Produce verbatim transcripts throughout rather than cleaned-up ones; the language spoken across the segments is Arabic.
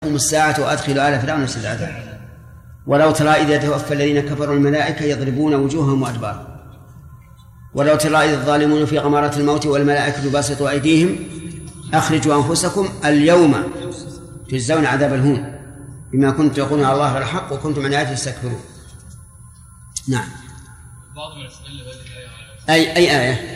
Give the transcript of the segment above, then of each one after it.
تقوم الساعة وأدخلوا آل فرعون أشد العذاب ولو ترى إذا توفى الذين كفروا الملائكة يضربون وجوههم وأدبارهم ولو ترى إذ الظالمون في غمرات الموت والملائكة باسطوا أيديهم أخرجوا أنفسكم اليوم تجزون عذاب الهون بما كنتم تقولون على الله الحق وكنتم عن آياته تستكبرون. نعم. بعض من استدل بهذه الآية أي أي آية؟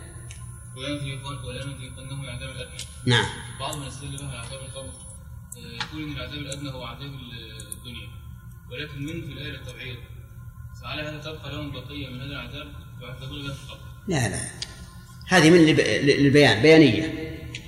ولا يمكنهم عذاب الأدنى. نعم. بعض من استدل بها عذاب القبر يقول إن العذاب الأدنى هو عذاب الدنيا ولكن من في الآية التبعير فعلى هذا تبقى لهم بقية من هذا العذاب ويعتبر بها في القبر. لا لا هذه من البيان بيانية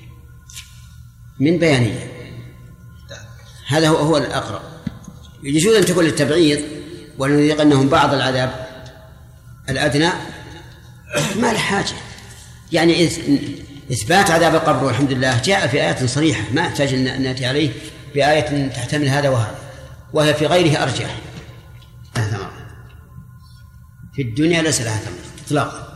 من بيانية هذا هو هو الأقرب. يجوز أن تكون للتبعيض ولنذيقنهم بعض العذاب الأدنى ما الحاجة يعني إثبات عذاب القبر والحمد لله جاء في آيات صريحة ما يحتاج أن نأتي عليه بآية تحتمل هذا وهذا وهي في غيره أرجح. ثمرة في الدنيا ليس لها ثمرة إطلاقا.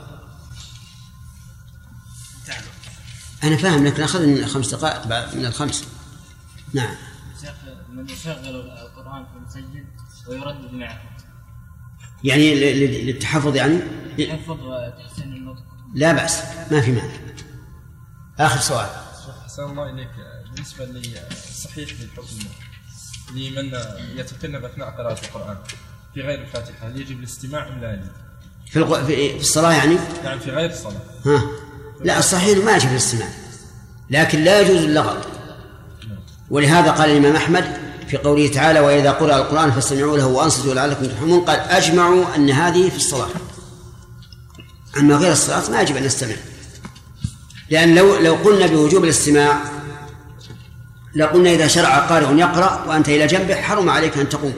أنا فاهم لكن أخذ خمس دقائق من الخمس. نعم. من يشغل القرآن في المسجد ويرد معه يعني للتحفظ يعني يحفظ وتحسين النطق لا بأس ما في مانع. آخر سؤال. أحسن الله إليك بالنسبة للصحيح للحكم لمن يتكلم أثناء قراءة القرآن في غير الفاتحة هل يجب الاستماع أم لا يجب؟ في الق... في الصلاة يعني؟ نعم في غير الصلاة. ها لا الصحيح ما يجب الاستماع لكن لا يجوز اللغط ولهذا قال الإمام أحمد في قوله تعالى وإذا قرأ القرآن فاستمعوا له وأنصتوا لعلكم ترحمون قال أجمعوا أن هذه في الصلاة أما غير الصلاة ما يجب أن نستمع لأن لو لو قلنا بوجوب الاستماع لقلنا إذا شرع قارئ يقرأ وأنت إلى جنبه حرم عليك أن تقوم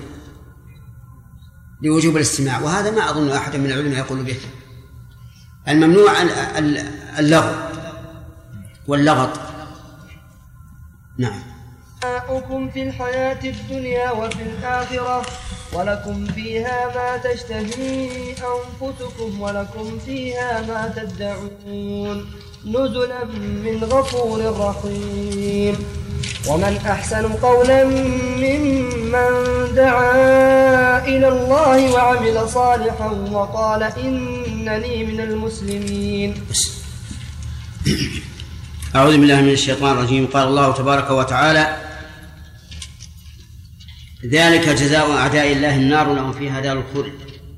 لوجوب الاستماع وهذا ما أظن أحد من العلماء يقول به. الممنوع اللغو واللغط. نعم. مَتَاعُكُمْ في الحياة الدنيا وفي الآخرة ولكم فيها ما تشتهي أنفسكم ولكم فيها ما تدعون نزلا من غفور رحيم. ومن أحسن قولا ممن دعا إلى الله وعمل صالحا وقال إنني من المسلمين. أعوذ بالله من الشيطان الرجيم. قال الله تبارك وتعالى ذلك جزاء أعداء الله النار لهم فيها دار الخلد.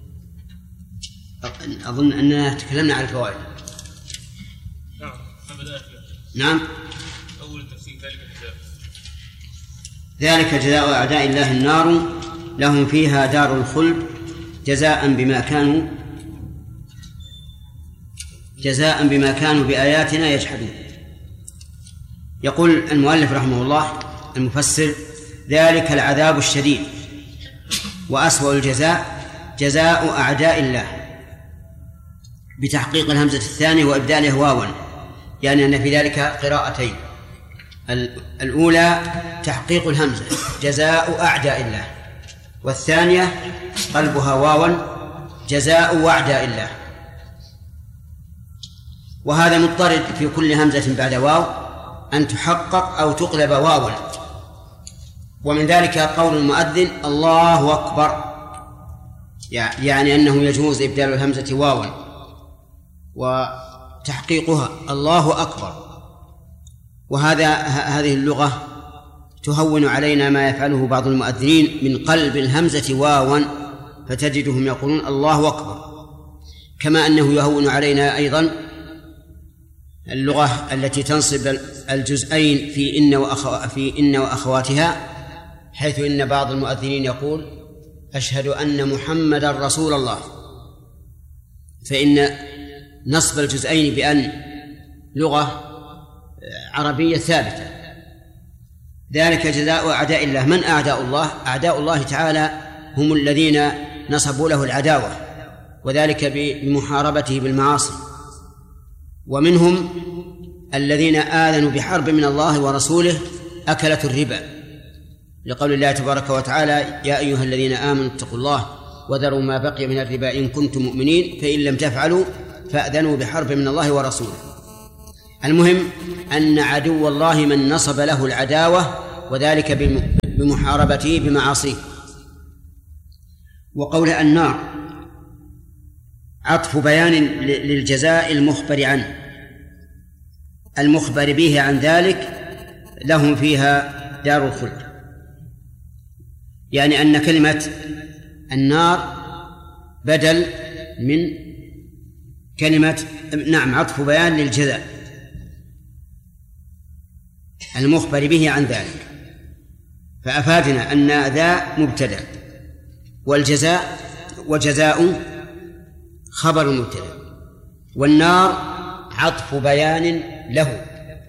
أظن أننا تكلمنا عن الفوائد. نعم. نعم. أول تفسير ذلك الجزاء. ذلك جزاء أعداء الله النار لهم فيها دار الخلد جزاء بما كانوا جزاء بما كانوا بآياتنا يجحدون. يقول المؤلف رحمه الله المفسر ذلك العذاب الشديد وأسوأ الجزاء جزاء أعداء الله بتحقيق الهمزة الثانية وإبداله واوا يعني أن في ذلك قراءتين الأولى تحقيق الهمزة جزاء أعداء الله والثانية قلبها واوا جزاء أعداء الله وهذا مضطرد في كل همزة بعد واو أن تحقق أو تقلب واوا ومن ذلك قول المؤذن الله أكبر يعني أنه يجوز إبدال الهمزة واوا وتحقيقها الله أكبر. وهذا هذه اللغة تهون علينا ما يفعله بعض المؤذنين من قلب الهمزة واوا فتجدهم يقولون الله أكبر كما أنه يهون علينا أيضا اللغة التي تنصب الجزئين في إن وأخو في إن وأخواتها حيث إن بعض المؤذنين يقول أشهد أن محمدا رسول الله فإن نصب الجزئين بأن لغة عربية ثابتة. ذلك جزاء أعداء الله. من أعداء الله؟ أعداء الله تعالى هم الذين نصبوا له العداوة وذلك بمحاربته بالمعاصي ومنهم الذين آذنوا بحرب من الله ورسوله أكلة الربا لقول الله تبارك وتعالى يا أيها الذين آمنوا اتقوا الله وذروا ما بقي من الربا إن كنتم مؤمنين فإن لم تفعلوا فأذنوا بحرب من الله ورسوله. المهم أن عدو الله من نصب له العداوة وذلك بمحاربته بمعاصيه. وقوله النار عطف بيان للجزاء المخبر عنه، المخبر به عن ذلك لهم فيها دار الخلد، يعني أن كلمة النار بدل من كلمة نعم عطف بيان للجزاء المخبر به عن ذلك، فأفادنا أن ذا مبتدأ والجزاء وجزاء خبر مبتدأ، والنار عطف بيان له،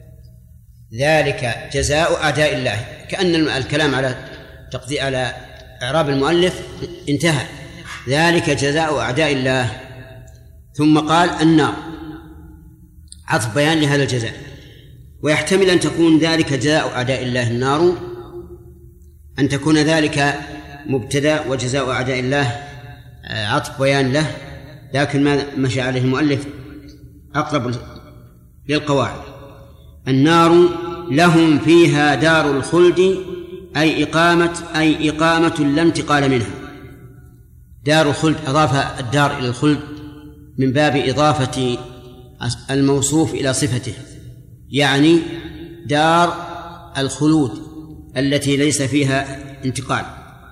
ذلك جزاء أعداء الله، كأن الكلام على تقدير على إعراب المؤلف انتهى، ذلك جزاء أعداء الله، ثم قال النار عطف بيان لهذا الجزاء. ويحتمل أن تكون ذلك جزاء أعداء الله النار، أن تكون ذلك مبتدأ وجزاء أعداء الله عطف بيان له، لكن ما مشى عليه المؤلف أقرب للقواعد. النار لهم فيها دار الخلد أي إقامة أي إقامة لا انتقال منها. دار الخلد أضاف الدار إلى الخلد من باب إضافة الموصوف إلى صفته، يعني دار الخلود التي ليس فيها انتقال.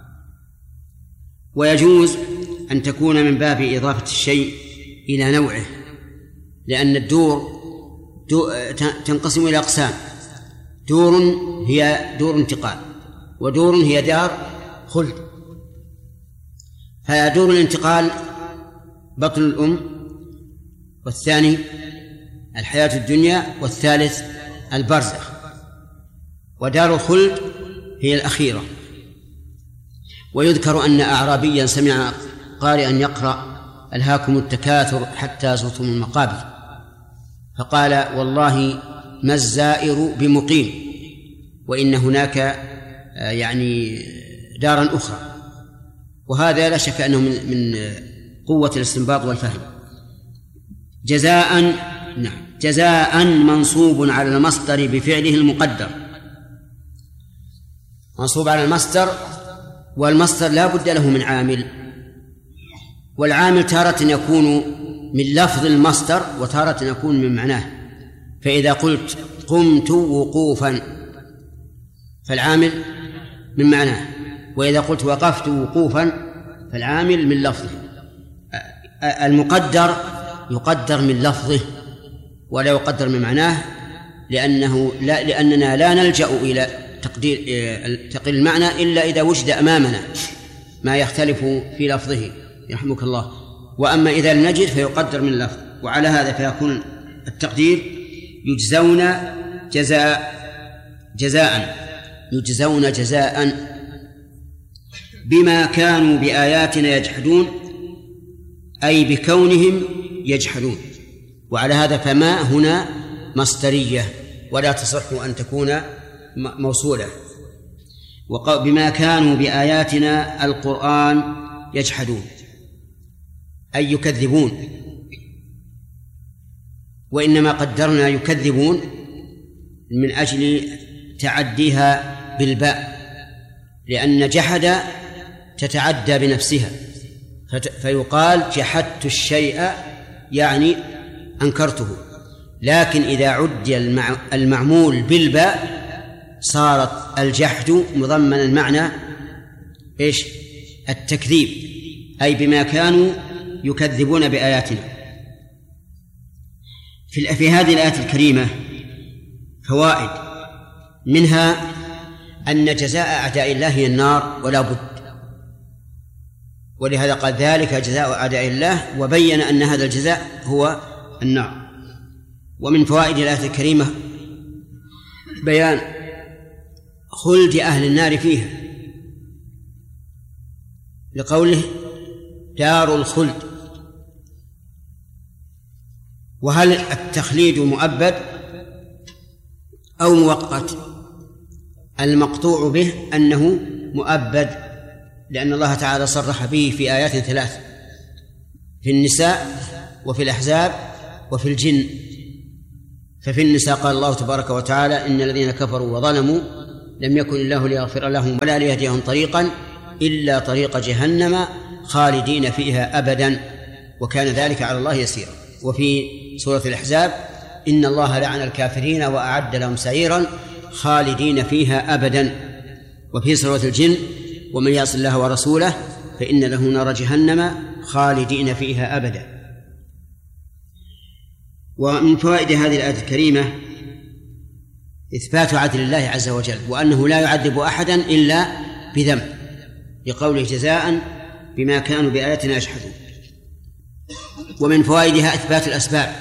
ويجوز أن تكون من باب إضافة الشيء إلى نوعه، لأن الدور تنقسم إلى أقسام، دور هي دور انتقال، ودور هي دار خلد. فدور الانتقال بطن الأم، والثاني الحياة الدنيا، والثالث البرزخ، ودار الخلد هي الأخيرة. ويذكر أن أعرابيا سمع قارئا يقرأ ألهاكم التكاثر حتى زرتم المقابر، فقال والله ما الزائر بمقيم، وإن هناك يعني دارا أخرى. وهذا لا شك أنه من قوة الاستنباط والفهم. جزاء نعم جزاء منصوب على المصدر بفعله المقدر، منصوب على المصدر، والمصدر لا بد له من عامل، والعامل تارة يكون من لفظ المصدر وتارة يكون من معناه. فإذا قلت قمت وقوفا فالعامل من معناه، وإذا قلت وقفت وقوفا فالعامل من لفظه. المقدر يقدر من لفظه ولا يقدر من معناه، لأنه لا لأننا لا نلجأ إلى تقدير تقدير المعنى إلا إذا وجد أمامنا ما يختلف في لفظه يرحمك الله. وأما إذا لم نجد فيقدر من اللفظ، وعلى هذا فيكون التقدير يجزون جزاء جزاء يجزون جزاء بما كانوا بآياتنا يجحدون، أي بكونهم يجحدون. وعلى هذا فما هنا مصدرية ولا تصح أن تكون موصولة. بما كانوا بآياتنا القرآن يجحدون أي يكذبون، وإنما قدرنا يكذبون من أجل تعديها بالباء، لأن جحد تتعدى بنفسها، فيقال جحدت الشيء يعني أنكرته. لكن إذا عدي المعمول بالباء صارت الجحد مضمنا معنى إيش؟ التكذيب، أي بما كانوا يكذبون بآياتنا. في في هذه الآية الكريمة فوائد، منها أن جزاء أعداء الله هي النار ولا بد، ولهذا قال ذلك جزاء أعداء الله، وبين أن هذا الجزاء هو النار. ومن فوائد الآية الكريمة بيان خلد أهل النار فيها، لقوله دار الخلد. وهل التخليد مؤبد أو مؤقت؟ المقطوع به أنه مؤبد، لأن الله تعالى صرح به في آيات ثلاث، في النساء وفي الأحزاب وفي الجن. ففي النساء قال الله تبارك وتعالى إن الذين كفروا وظلموا لم يكن الله ليغفر لهم ولا ليهديهم طريقا إلا طريق جهنم خالدين فيها أبدا وكان ذلك على الله يسيرا. وفي سورة الأحزاب إن الله لعن الكافرين وأعد لهم سعيرا خالدين فيها أبدا. وفي سورة الجن ومن يعص الله ورسوله فإن له نار جهنم خالدين فيها أبدا. ومن فوائد هذه الآية الكريمة إثبات عدل الله عز وجل وأنه لا يعذب أحدا إلا بذنب لقوله جزاء بما كانوا بآياتنا يجحدون. ومن فوائدها إثبات الأسباب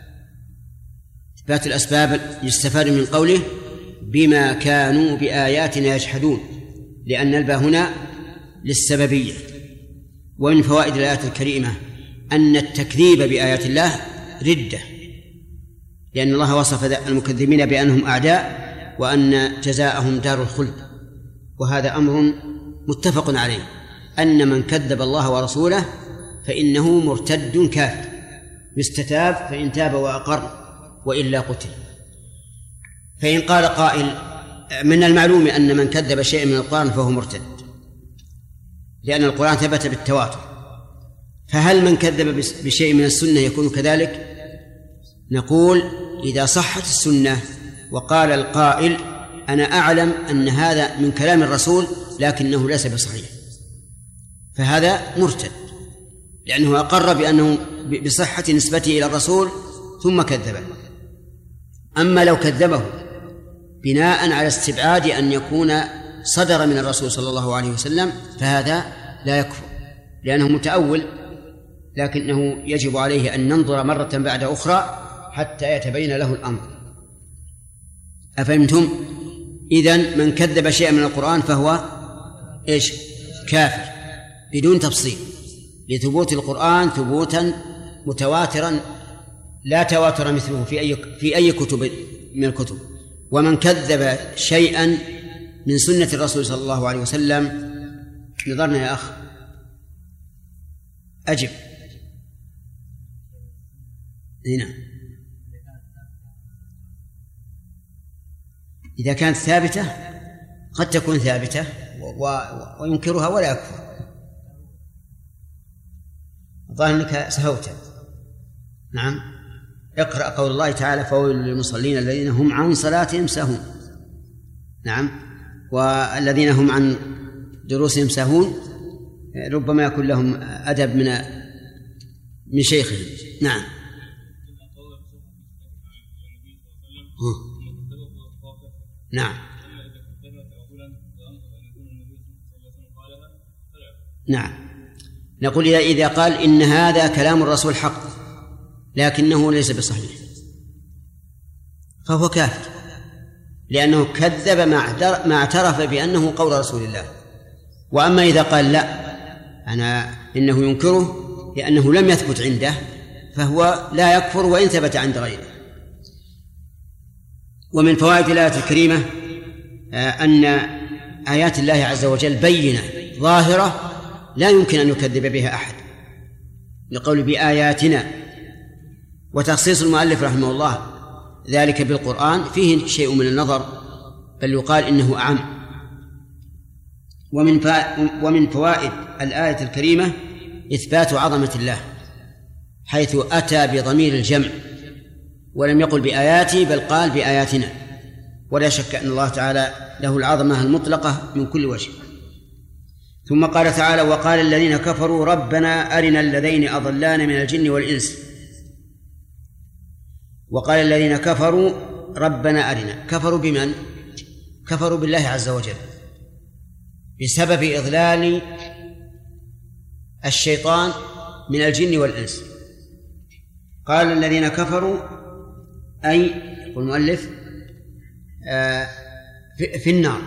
إثبات الأسباب يستفاد من قوله بما كانوا بآياتنا يجحدون لأن الباء هنا للسببية. ومن فوائد الآية الكريمة أن التكذيب بآيات الله ردة لأن الله وصف المكذبين بأنهم أعداء وأن جزاءهم دار الخلد وهذا أمر متفق عليه أن من كذب الله ورسوله فإنه مرتد كافر يستتاب فإن تاب وأقر وإلا قتل. فإن قال قائل من المعلوم أن من كذب شيئا من القرآن فهو مرتد لأن القرآن ثبت بالتواتر فهل من كذب بشيء من السنة يكون كذلك؟ نقول إذا صحت السنة وقال القائل أنا أعلم أن هذا من كلام الرسول لكنه ليس بصحيح فهذا مرتد لأنه أقر بأنه بصحة نسبته إلى الرسول ثم كذبه. أما لو كذبه بناء على استبعاد أن يكون صدر من الرسول صلى الله عليه وسلم فهذا لا يكفر لأنه متأول لكنه يجب عليه أن ننظر مرة بعد أخرى حتى يتبين له الأمر. أفهمتم؟ إذن من كذب شيئا من القرآن فهو إيش؟ كافر بدون تفصيل لثبوت القرآن ثبوتا متواترا لا تواتر مثله في أي في أي كتب من الكتب. ومن كذب شيئا من سنة الرسول صلى الله عليه وسلم نظرنا يا أخ أجب هنا إذا كانت ثابتة قد تكون ثابتة وينكرها ولا يكفر. الظاهر أنك سهوت. نعم اقرأ قول الله تعالى فويل للمصلين الذين هم عن صلاتهم ساهون. نعم والذين هم عن دروسهم ساهون ربما يكون لهم أدب من من شيخهم. نعم نعم نعم نقول إذا قال إن هذا كلام الرسول حق لكنه ليس بصحيح فهو كافر لأنه كذب ما اعترف بأنه قول رسول الله. وأما إذا قال لا أنا إنه ينكره لأنه لم يثبت عنده فهو لا يكفر وإن ثبت عند غيره. ومن فوائد الآية الكريمة أن آيات الله عز وجل بينة ظاهرة لا يمكن أن يكذب بها أحد لقول بآياتنا. وتخصيص المؤلف رحمه الله ذلك بالقرآن فيه شيء من النظر بل يقال إنه أعم. ومن ومن فوائد الآية الكريمة إثبات عظمة الله حيث أتى بضمير الجمع ولم يقل بآياتي بل قال بآياتنا ولا شك أن الله تعالى له العظمة المطلقة من كل وجه. ثم قال تعالى وقال الذين كفروا ربنا أرنا الذين أضلانا من الجن والإنس. وقال الذين كفروا ربنا أرنا كفروا بمن؟ كفروا بالله عز وجل بسبب إضلال الشيطان من الجن والإنس. قال الذين كفروا أي يقول المؤلف آه في, في النار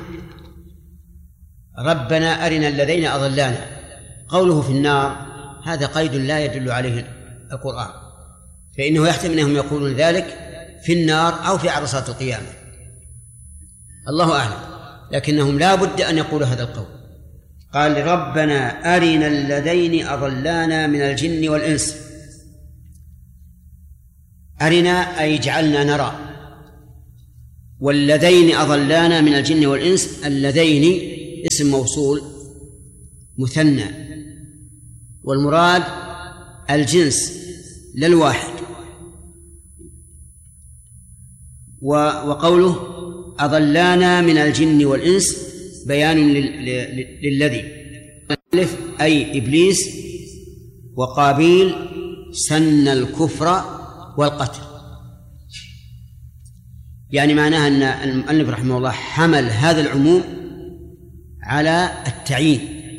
ربنا أرنا الذين أضلانا. قوله في النار هذا قيد لا يدل عليه القرآن فإنه يحتمل أنهم يقولون ذلك في النار أو في عرصات القيامة الله أعلم لكنهم لا بد أن يقولوا هذا القول. قال ربنا أرنا الذين أضلانا من الجن والإنس. أرنا أي جعلنا نرى واللذين أضلانا من الجن والإنس. اللذين اسم موصول مثنى، والمراد الجنس للواحد. وقوله أضلانا من الجن والإنس بيان للذي أي إبليس وقابيل سن الكفر والقتل. يعني معناها أن المؤلف رحمه الله حمل هذا العموم على التعيين،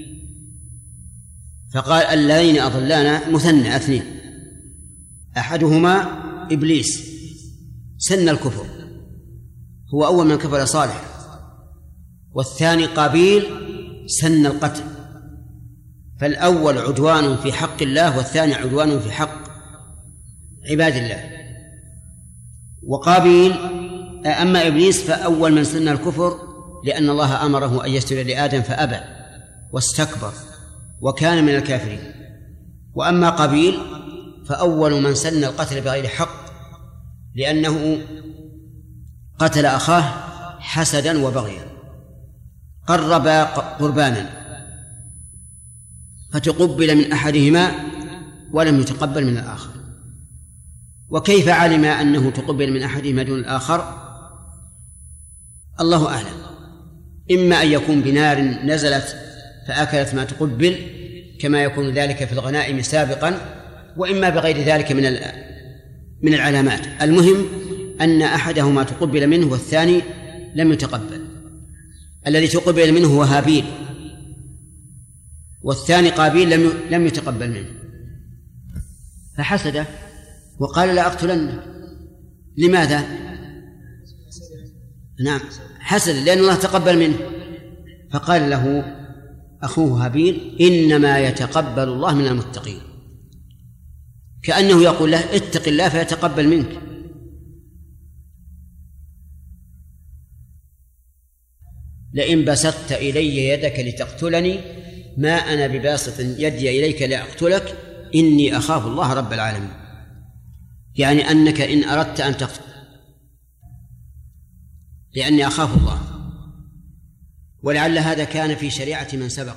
فقال الذين أضلانا مثنى اثنين، أحدهما إبليس سن الكفر، هو أول من كفر صالح، والثاني قابيل سن القتل. فالأول عدوان في حق الله، والثاني عدوان في حق عباد الله. وقابيل أما إبليس فأول من سن الكفر، لأن الله أمره أن يسجد لآدم فأبى واستكبر وكان من الكافرين. وأما قابيل فأول من سن القتل بغير حق، لأنه قتل أخاه حسدا وبغيا، قرب قربانا فتقبل من أحدهما ولم يتقبل من الآخر. وكيف علم أنه تقبل من أحدهما دون الآخر؟ الله أعلم، إما أن يكون بنار نزلت فأكلت ما تقبل كما يكون ذلك في الغنائم سابقا، وإما بغير ذلك من من العلامات. المهم أن أحدهما تقبل منه والثاني لم يتقبل. الذي تقبل منه هو هابيل، والثاني قابيل لم لم يتقبل منه، فحسده وقال لا أقتلنك. لماذا؟ نعم حسد، لأن الله تقبل منه. فقال له أخوه هابيل إنما يتقبل الله من المتقين، كأنه يقول له اتق الله فيتقبل منك. لئن بسطت إلي يدك لتقتلني ما أنا بباسط يدي إليك لأقتلك إني أخاف الله رب العالمين. يعني أنك إن أردت أن تقتل لأني أخاف الله. ولعل هذا كان في شريعة من سبق.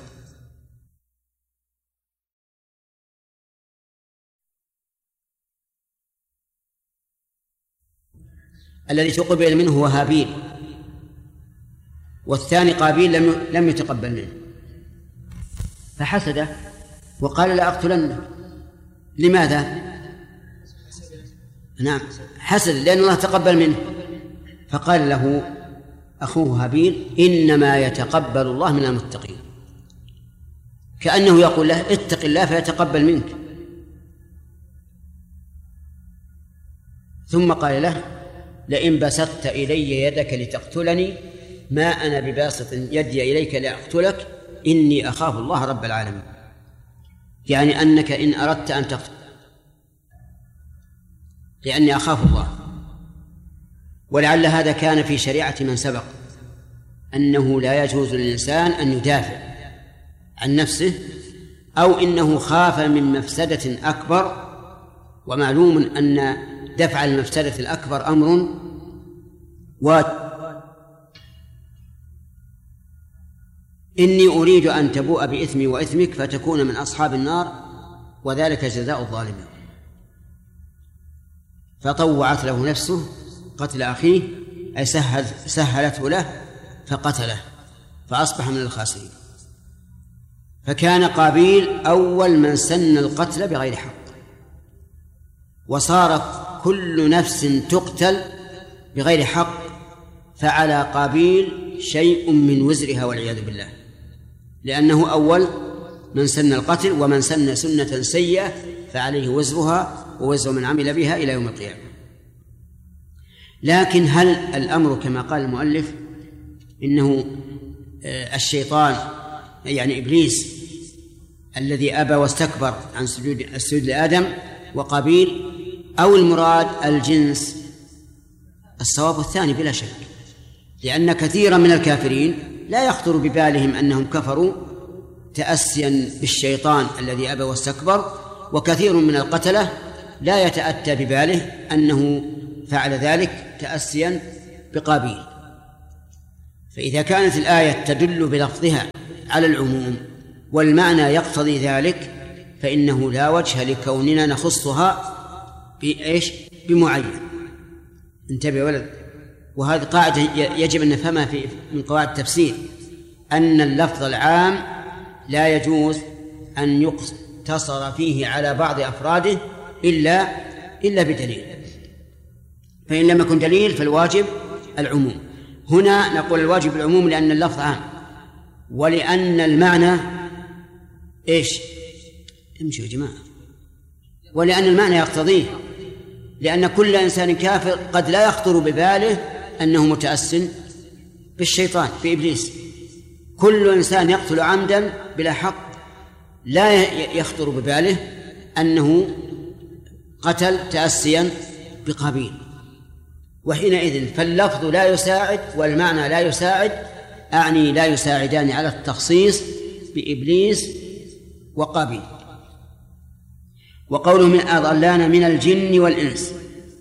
الذي تقبل منه هو هابيل، والثاني قابيل لم لم يتقبل منه، فحسده وقال لا أقتلنك. لماذا؟ نعم حسد، لأن الله تقبل منه. فقال له أخوه هابيل إنما يتقبل الله من المتقين، كأنه يقول له اتق الله فيتقبل منك. ثم قال له لئن بسطت إلي يدك لتقتلني ما أنا بباسط يدي إليك لأقتلك إني أخاف الله رب العالمين. يعني أنك إن أردت أن تقتل لأني أخاف الله. ولعل هذا كان في شريعة من سبق، أنه لا يجوز للإنسان أن يدافع عن نفسه، أو إنه خاف من مفسدة أكبر. ومعلوم أن دفع المفسدة الأكبر أمر واجب. إني أريد أن تبوء بإثمي وإثمك فتكون من أصحاب النار وذلك جزاء الظالمين. فطوعت له نفسه قتل أخيه، أي سهل سهلته له فقتله فأصبح من الخاسرين. فكان قابيل أول من سن القتل بغير حق، وصارت كل نفس تقتل بغير حق فعلى قابيل شيء من وزرها والعياذ بالله، لأنه أول من سن القتل، ومن سن سنة سيئة فعليه وزرها ووزر من عمل بها إلى يوم القيامة. لكن هل الأمر كما قال المؤلف إنه الشيطان يعني إبليس الذي أبى واستكبر عن سجود السجود لآدم وقابيل، أو المراد الجنس؟ الصواب الثاني بلا شك، لأن كثيرا من الكافرين لا يخطر ببالهم أنهم كفروا تأسيا بالشيطان الذي أبى واستكبر، وكثير من القتلة لا يتأتى بباله أنه فعل ذلك تأسيا بقابيل. فإذا كانت الآية تدل بلفظها على العموم والمعنى يقتضي ذلك فإنه لا وجه لكوننا نخصها بإيش؟ بمعين. انتبه ولد. وهذه قاعدة يجب أن نفهمها في من قواعد التفسير، أن اللفظ العام لا يجوز أن يقتصر فيه على بعض أفراده إلا إلا بدليل، فإن لم يكن دليل فالواجب العموم. هنا نقول الواجب العموم لأن اللفظ عام، ولأن المعنى إيش؟ امشوا يا جماعة. ولأن المعنى يقتضيه، لأن كل إنسان كافر قد لا يخطر بباله أنه متأسٍ بالشيطان بإبليس. كل إنسان يقتل عمدا بلا حق لا يخطر بباله أنه قتل تأسيا بقابيل. وحينئذ فاللفظ لا يساعد والمعنى لا يساعد، أعني لا يساعدان على التخصيص بإبليس وقابيل. وقوله من أضلانا من الجن والإنس،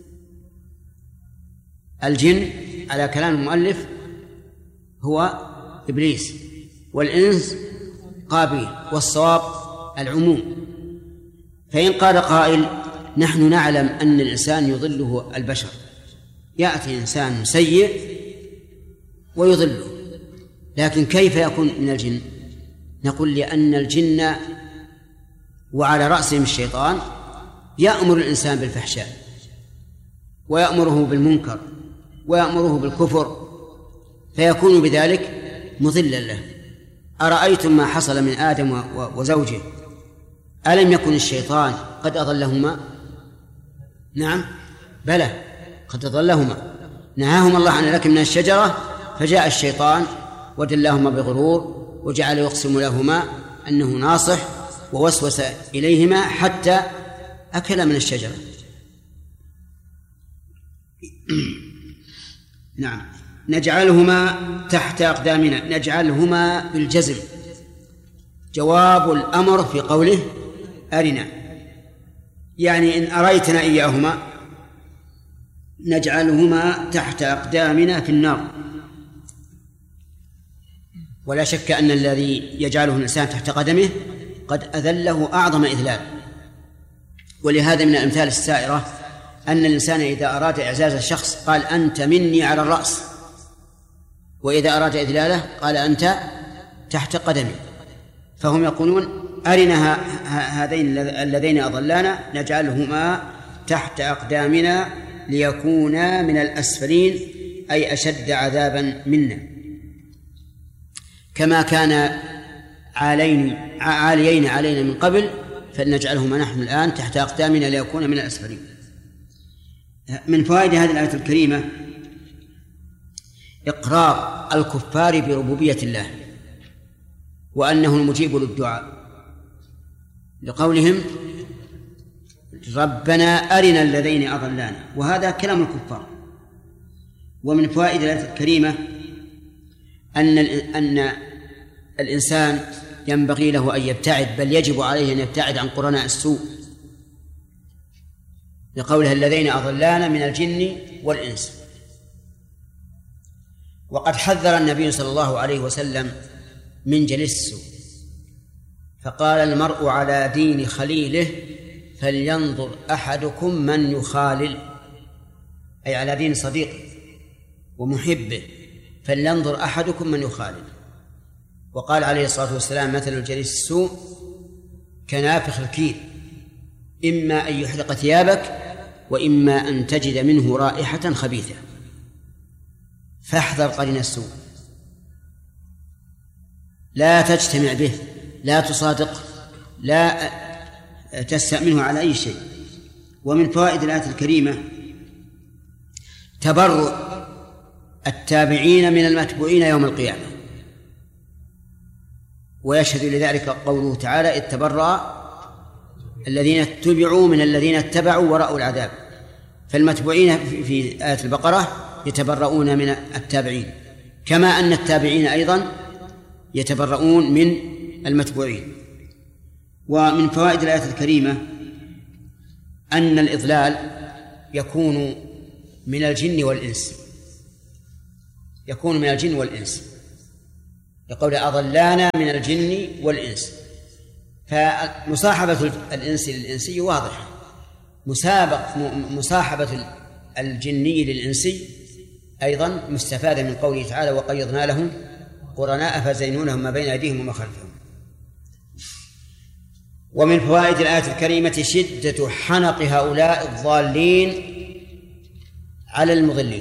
الجن على كلام المؤلف هو إبليس، والإنس قابيل، والصواب العموم. فإن قال قائل نحن نعلم أن الإنسان يضله البشر، يأتي إنسان سيء ويضله، لكن كيف يكون من الجن؟ نقول لأن الجن وعلى رأسهم الشيطان يأمر الإنسان بالفحشاء ويأمره بالمنكر ويأمره بالكفر، فيكون بذلك مضلا له. أرأيتم ما حصل من آدم وزوجه، ألم يكن الشيطان قد أضلهما؟ نعم بلى قد أضلهما، نهاهما الله عن الأكل من الشجرة، فجاء الشيطان ودلاهما بغرور وجعل يقسم لهما أنه ناصح ووسوس إليهما حتى أكل من الشجرة. نعم. نجعلهما تحت أقدامنا، نجعلهما بالجزم، جواب الأمر في قوله أرنا، يعني إن أريتنا إياهما نجعلهما تحت أقدامنا في النار. ولا شك أن الذي يجعله الإنسان تحت قدمه قد أذله أعظم إذلال. ولهذا من الأمثال السائرة أن الإنسان إذا أراد إعزاز الشخص قال أنت مني على الرأس، وإذا أراد إذلاله قال أنت تحت قدمي. فهم يقولون أرنا هذين اللذين أضلانا نجعلهما تحت أقدامنا ليكونا من الأسفلين، أي أشد عذابا منا، كما كان عالين عاليين علينا من قبل فلنجعلهما نحن الآن تحت أقدامنا ليكونا من الأسفلين. من فوائد هذه الآية الكريمة إقرار الكفار بربوبية الله وأنه المجيب للدعاء، لقولهم ربنا أرنا الذين أضلانا، وهذا كلام الكفار. ومن فوائد الآية الكريمة أن أن الإنسان ينبغي له أن يبتعد، بل يجب عليه أن يبتعد عن قرناء السوء، لقولها الذين أضلانا من الجن والإنس. وقد حذر النبي صلى الله عليه وسلم من جليس السوء، فقال المرء على دين خليله فلينظر أحدكم من يخالل، أي على دين صديقه ومحبه، فلينظر أحدكم من يخالل. وقال عليه الصلاة والسلام مثل الجليس السوء كنافخ الكير، إما أن يحرق ثيابك وإما أن تجد منه رائحة خبيثة، فاحذر قرين السوء، لا تجتمع به، لا تصادقه، لا تستأمنه على أي شيء. ومن فوائد الآية الكريمة تبرؤ التابعين من المتبوعين يوم القيامة، ويشهد لذلك قوله تعالى إذ تبرأ الذين اتبعوا من الذين اتبعوا ورأوا العذاب. فالمتبوعين في آية البقرة يتبرؤون من التابعين، كما أن التابعين أيضا يتبرؤون من المتبوعين. ومن فوائد الآية الكريمة أن الإضلال يكون من الجن والإنس، يكون من الجن والإنس، يقول أضلانا من الجن والإنس. فمصاحبة الإنس للإنسي واضحة، مسابق مصاحبة الجني للإنسي أيضا مستفادة من قوله تعالى وقيضنا لهم قرناء فزينونهم ما بين أيديهم وما خلفهم. ومن فوائد الآية الكريمة شدة حنق هؤلاء الضالين على المضلين،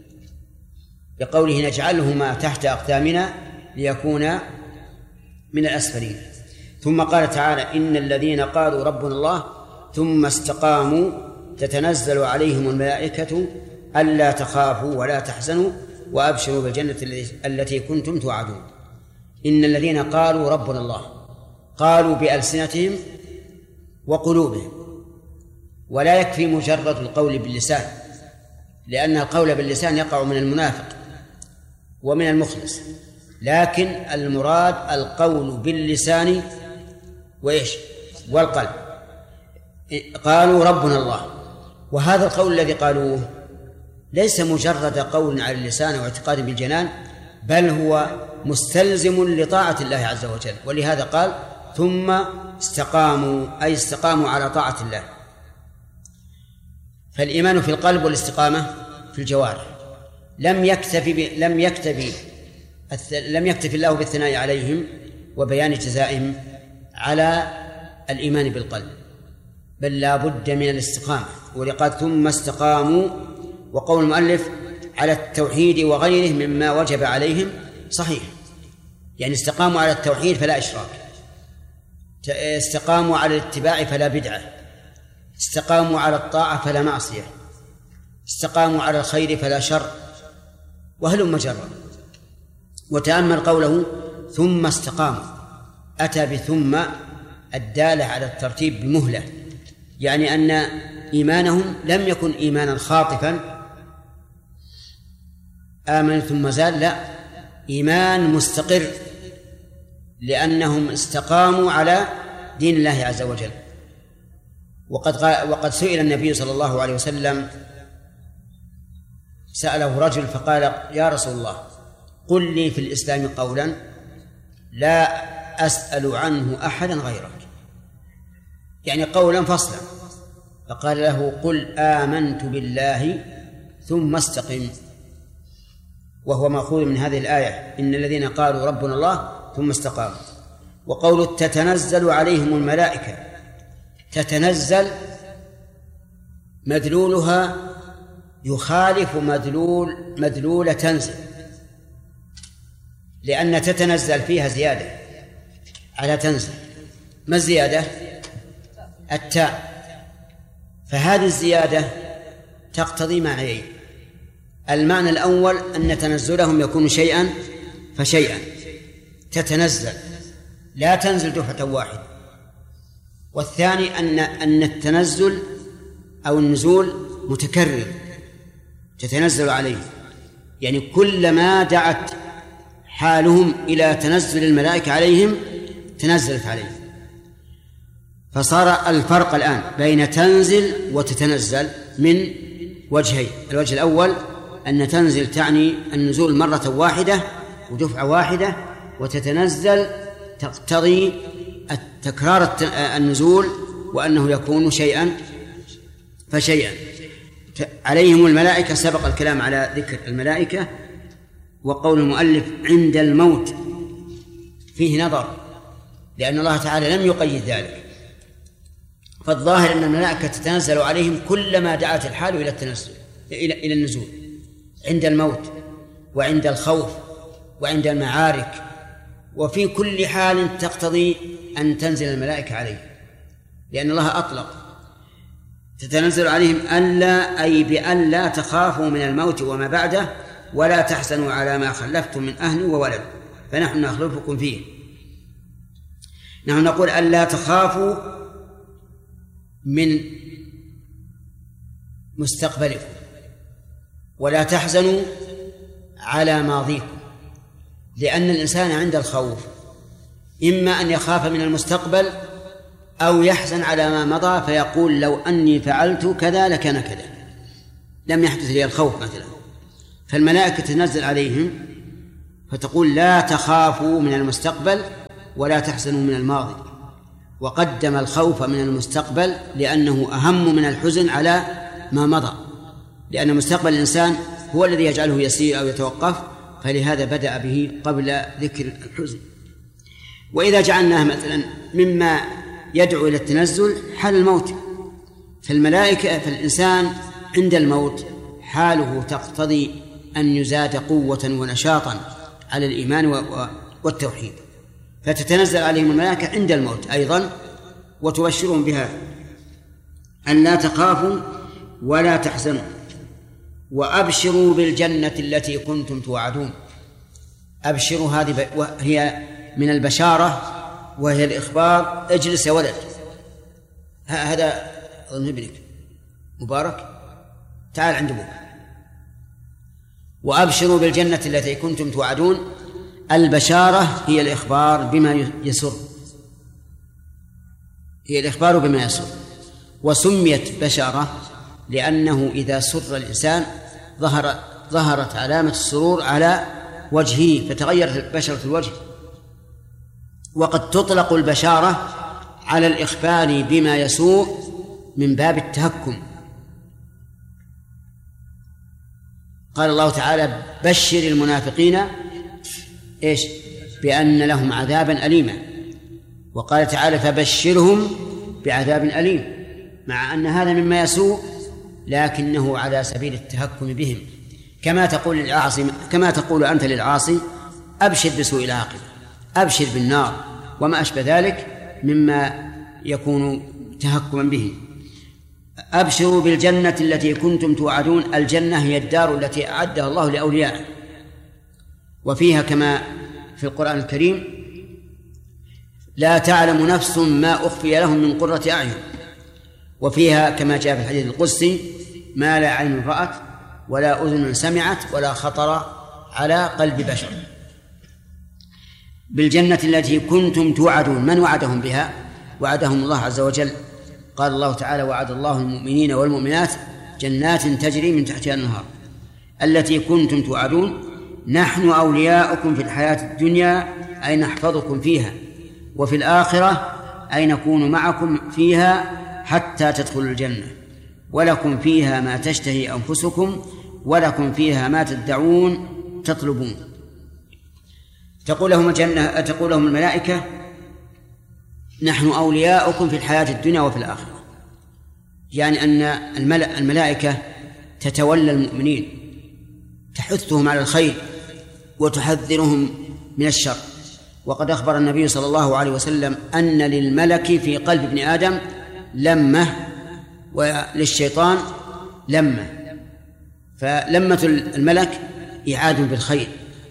بقوله نجعلهما تحت أقدامنا ليكون من الأسفلين. ثم قال تعالى إن الذين قالوا ربنا الله ثم استقاموا تتنزل عليهم الملائكة ألا تخافوا ولا تحزنوا وأبشروا بالجنة التي كنتم توعدون. إن الذين قالوا ربنا الله، قالوا بألسنتهم وقلوبهم، ولا يكفي مجرد القول باللسان، لأن القول باللسان يقع من المنافق ومن المخلص، لكن المراد القول باللسان وإيش والقلب. قالوا ربنا الله، وهذا القول الذي قالوه ليس مجرد قول على اللسان واعتقاد بالجنان، بل هو مستلزم لطاعة الله عز وجل. ولهذا قال ثم استقاموا، أي استقاموا على طاعة الله. فالإيمان في القلب والاستقامة في الجوارح. لم يكتفي ب... لم يكتفي الث... لم يكتفي الله بالثناء عليهم وبيان جزائهم على الإيمان بالقلب، بل لا بد من الاستقامة. ولقد ثم استقاموا، وقول المؤلف على التوحيد وغيره مما وجب عليهم صحيح، يعني استقاموا على التوحيد فلا إشراك، استقاموا على الاتباع فلا بدعة، استقاموا على الطاعة فلا معصية، استقاموا على الخير فلا شر، وهلم جرا. وتأمل قوله ثم استقاموا، أتى بثم الدالة على الترتيب بمهلة، يعني أن إيمانهم لم يكن إيمانا خاطفا آمن ثم زال، لا، إيمان مستقر، لأنهم استقاموا على دين الله عز وجل. وقد وقد سئل النبي صلى الله عليه وسلم، سأله رجل فقال يا رسول الله قل لي في الإسلام قولا لا أسأل عنه أحدا غيرك، يعني قولا فصلا. فقال له قل آمنت بالله ثم استقم، وهو مأخوذ من هذه الآية إن الذين قالوا ربنا الله ثم استقاموا. وقول تتنزل عليهم الملائكة، تتنزل مدلولها يخالف مدلول مدلول تنزل، لأن تتنزل فيها زيادة على تنزل. ما الزيادة؟ التاء. فهذه الزيادة تقتضي معنيين: المعنى الأول أن تنزلهم يكون شيئا فشيئا، تتنزل لا تنزل دفعة واحدة. والثاني أن أن التنزل أو النزول متكرر، تتنزل عليه، يعني كلما دعت حالهم إلى تنزل الملائكة عليهم تنزلت عليهم. فصار الفرق الآن بين تنزل وتتنزل من وجهين: الوجه الأول أن تنزل تعني النزول مرة واحدة ودفعة واحدة، وتتنزل تقتضي التكرار النزول وأنه يكون شيئا فشيئا. عليهم الملائكة سبق الكلام على ذكر الملائكة. وقول المؤلف عند الموت فيه نظر، لأن الله تعالى لم يقيد ذلك، فالظاهر أن الملائكة تتنزل عليهم كلما دعت الحال إلى التنزل إلى إلى النزول، عند الموت وعند الخوف وعند المعارك، وفي كل حال تقتضي أن تنزل الملائكة عليه، لأن الله أطلق تتنزل عليهم ألا، أي بأن لا تخافوا من الموت وما بعده ولا تحزنوا على ما خلفتم من أهل وولد فنحن نخلفكم فيه. نحن نقول ألا تخافوا من مستقبلكم ولا تحزنوا على ماضيكم، لأن الإنسان عند الخوف إما أن يخاف من المستقبل أو يحزن على ما مضى فيقول لو أني فعلت كذا لكان كذا، لم يحدث لي الخوف مثلا، فالملائكة تنزل عليهم فتقول لا تخافوا من المستقبل ولا تحزنوا من الماضي، وقدم الخوف من المستقبل لأنه أهم من الحزن على ما مضى، لأن مستقبل الإنسان هو الذي يجعله يسير أو يتوقف، فلهذا بدأ به قبل ذكر الحزن. وإذا جعلناه مثلا مما يدعو إلى التنزل حال الموت، فالملائكة فالإنسان عند الموت حاله تقتضي أن يزاد قوة ونشاطا على الإيمان والتوحيد، فتتنزل عليهم الملائكة عند الموت أيضا وتبشرهم بها أن لا تخافوا ولا تحزنوا وأبشروا بالجنة التي كنتم توعدون. أبشروا هذه هي من البشارة وهي الإخبار. اجلس يا ولد، هذا أظن ابنك مبارك، تعال عند أبوك. وأبشروا بالجنة التي كنتم توعدون. البشارة هي الإخبار بما يسر، هي الإخبار بما يسر، وسميت بشارة لأنه إذا سر الإنسان ظهر ظهرت علامة السرور على وجهه فتغيرت بشرة الوجه. وقد تطلق البشارة على الإخبار بما يسوء من باب التهكم. قال الله تعالى بشر المنافقين إيش؟ بأن لهم عذابا أليما. وقال تعالى فبشرهم بعذاب أليم، مع أن هذا مما يسوء لكنه على سبيل التهكم بهم، كما تقول للعاصي كما تقول أنت للعاصي أبشر بسوء العاقبة، أبشر بالنار وما أشبه ذلك مما يكون تهكما به. أبشروا بالجنة التي كنتم توعدون. الجنة هي الدار التي أعدها الله لأوليائه، وفيها كما في القرآن الكريم لا تعلم نفس ما أخفي لهم من قرة أعين، وفيها كما جاء في الحديث القدسي ما لا عين رأت ولا أذن سمعت ولا خطر على قلب بشر. بالجنة التي كنتم توعدون. من وعدهم بها؟ وعدهم الله عز وجل. قال الله تعالى وعد الله المؤمنين والمؤمنات جنات تجري من تحتها الأنهار التي كنتم توعدون نحن أولياؤكم في الحياة الدنيا أي نحفظكم فيها، وفي الآخرة أي نكون معكم فيها حتى تدخلوا الجنة، ولكم فيها ما تشتهي أنفسكم ولكم فيها ما تدعون تطلبون. تقول لهم الجنة تقول لهم الملائكة نحن أولياؤكم في الحياة الدنيا وفي الآخرة، يعني أن الملائكة تتولى المؤمنين، تحثهم على الخير وتحذرهم من الشر. وقد أخبر النبي صلى الله عليه وسلم أن للملك في قلب ابن آدم لمة وللشيطان لمة، فلمة الملك إعادة بالخير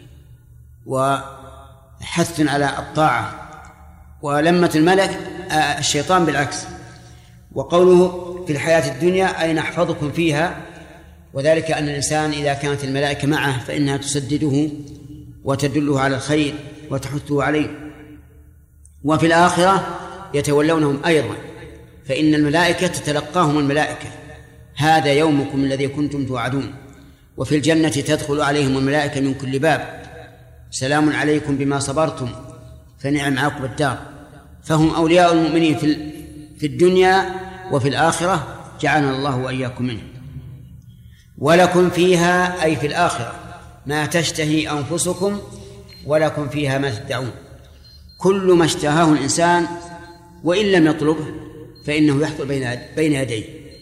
وحث على الطاعة، ولمة الملك الشيطان بالعكس. وقوله في الحياة الدنيا أي نحفظكم فيها، وذلك أن الإنسان إذا كانت الملائكة معه فإنها تسدده وتدله على الخير وتحثه عليه. وفي الآخرة يتولونهم أيضا، فإن الملائكة تتلقاهم الملائكة هذا يومكم الذي كنتم توعدون. وفي الجنة تدخل عليهم الملائكة من كل باب سلام عليكم بما صبرتم فنعم عقب الدار. فهم أولياء المؤمنين في الدنيا وفي الآخرة، جعلنا الله وإياكم منه. ولكم فيها أي في الآخرة ما تشتهي أنفسكم ولكم فيها ما تدعون. كل ما اشتهاه الإنسان وإن لم يطلبه فإنه يحصل بين يديه،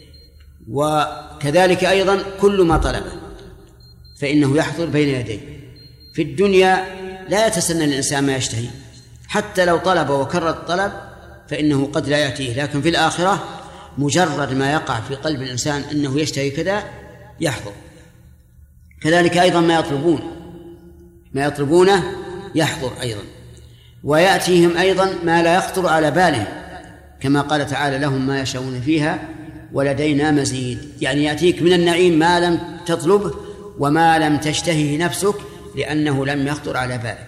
وكذلك أيضا كل ما طلبه فإنه يحصل بين يديه. في الدنيا لا يتسنى الإنسان ما يشتهي، حتى لو طلب وكرر الطلب فإنه قد لا يأتيه، لكن في الآخرة مجرد ما يقع في قلب الإنسان أنه يشتهي كذا يحضر. كذلك أيضا ما يطلبون ما يطلبونه يحضر أيضا، ويأتيهم أيضا ما لا يخطر على بالهم، كما قال تعالى لهم ما يشاءون فيها ولدينا مزيد، يعني يأتيك من النعيم ما لم تطلبه وما لم تشتهه نفسك لأنه لم يخطر على بالك.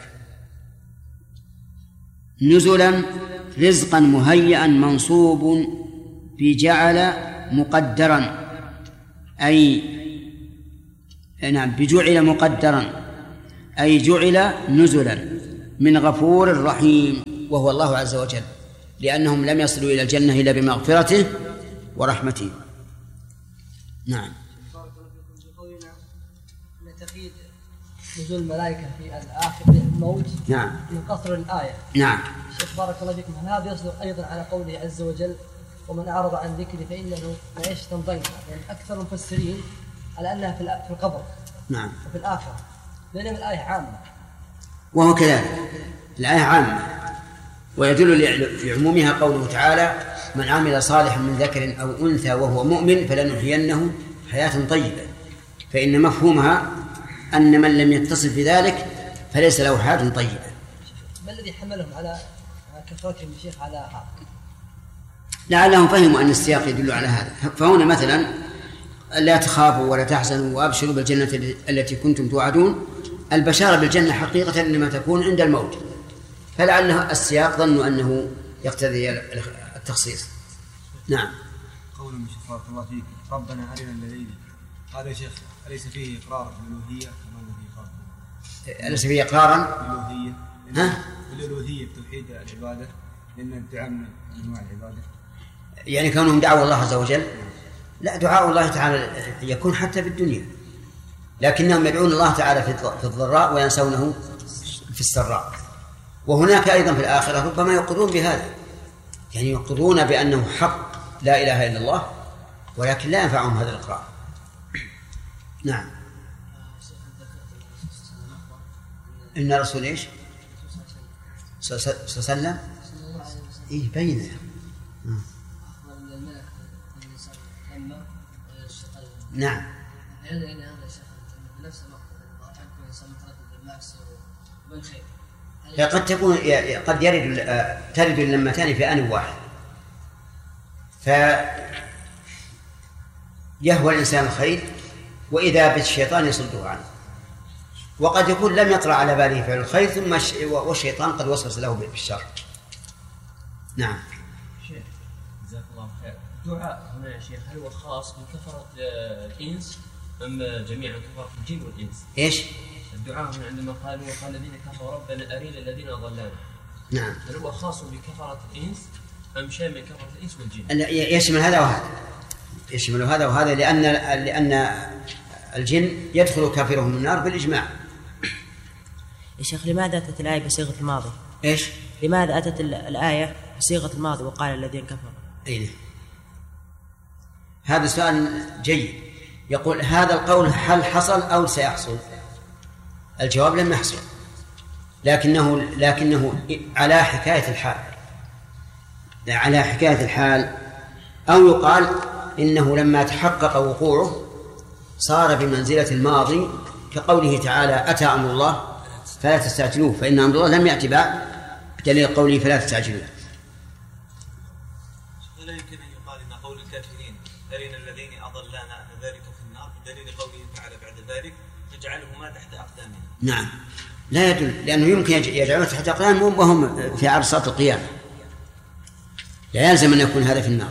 نزلا رزقا مهيئا منصوب بجعل مقدرا، أي نعم بجعل مقدرا أي جعل نزلا من غفور رحيم وهو الله عز وجل، لأنهم لم يصلوا إلى الجنة إلا بمغفرته ورحمته. نعم. تقييد نزول الملائكة في الآخر في الموت نعم من قصر الآية. نعم. شيخ بارك الله فيكم، هل هذا يصدق أيضا على قوله عز وجل ومن أعرض عن ذكري فإنه معيشة ضنكا؟ يعني أكثر المفسرين على أنها في القبر نعم وفي الآخرة، بينما الآية عامة. وهو كذلك، الآية عامة، ويدل في عمومها قوله تعالى من عمل صالحا من ذكر أو أنثى وهو مؤمن فلنحيينه حياة طيبة، فإن مفهومها أن من لم يتصف بذلك فليس له حياة طيبة. ما الذي حملهم على كثرتهم الشيخ على هذا؟ لعلهم فهموا أن السياق يدل على هذا. فهنا مثلا لا تخافوا ولا تحزنوا وأبشروا بالجنة التي كنتم توعدون، البشارة بالجنة حقيقة إنما تكون عند الموت، فلعله السياق ظنوا أنه يقتضي التخصيص. نعم. قول من شيخ بارك الله فيك ربنا أرنا الذين، هذا يا شيخ أليس فيه إقرار بالألوهية كما الذي قال؟ أليس فيه إقرارا بالألوهية؟ ها؟ بالألوهية بتوحيد العبادة، لأن الدعاء من أنواع العبادة. يعني كونهم دعوا الله عز وجل؟ لا، دعاء الله تعالى يكون حتى في الدنيا، لكنهم يدعون الله تعالى في الضراء وينسونه في السراء. وهناك أيضا في الآخرة ربما يقرون بهذا، يعني يقرون بأنه حق لا إله إلا الله، ولكن لا ينفعهم هذا الإقرار. نعم. إن رسول إيش؟ صلى الله عليه وسلم. إيه بينه. نعم. قد تكون قد يرد ترد اللمتان في آن واحد، فيهوى الإنسان الخير وإذا بالشيطان يصده عنه، وقد يكون لم يطرأ على باله فعل الخير ثم والشيطان قد وسوس له بالشر. نعم. شيخ جزاك الله خير، الدعاء هنا يا شيخ هل هو خاص بكفرة الإنس أم جميع كفرة الجن والإنس؟ إيش؟ الدعاء هنا عندما قالوا وقال الذين كفروا ربنا أرنا الذين أضلانا. نعم. هل هو خاص بكفرة الإنس أم شامل كفرة الإنس والجن؟ يشمل هذا وهذا، يشمل هذا وهذا، لأن لأن الجن يدخل كافرهم النار بالإجماع. يا شيخ لماذا أتت الآية بصيغة الماضي؟ إيش؟ لماذا أتت الآية بصيغة الماضي وقال الذين كفروا؟ أين؟ هذا سؤال جيد. يقول هذا القول هل حصل أو سيحصل؟ الجواب لم يحصل، لكنه لكنه على حكاية الحال، على حكاية الحال، أو يقال إنه لما تحقق وقوعه صار بمنزلة الماضي، كقوله تعالى أتى أمر الله فلا تستعجلوه، فإن أمر الله لم يأتي بعد، بدليل قوله فلا تستعجلوه. ولا يمكن أن يقال إن قول الكافرين أرنا الذين أضلانا ذلك في النار بدليل قوله تعالى بعد ذلك نجعلهما تحت أقدامنا. نعم، لا يدل، لأنه يمكن يجعلون تحت أقدامهم وهم في عرصات القيامة، لا يلزم أن يكون هذا في النار.